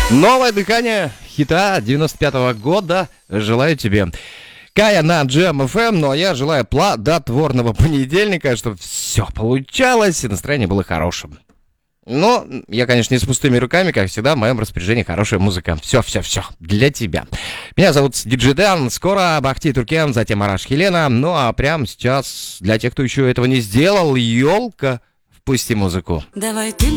Новое дыхание хита 95-го года желаю тебе. Кая на Jam FM, ну а я желаю плодотворного понедельника, чтобы все получалось и настроение было хорошим. Но я, конечно, не с пустыми руками, как всегда, в моем распоряжении хорошая музыка. Все для тебя. Меня зовут Диджей Дэн, скоро Бахти Туркен, затем Араш Хелена. Ну а прямо сейчас, для тех, кто еще этого не сделал, елка, впусти музыку. Давай ты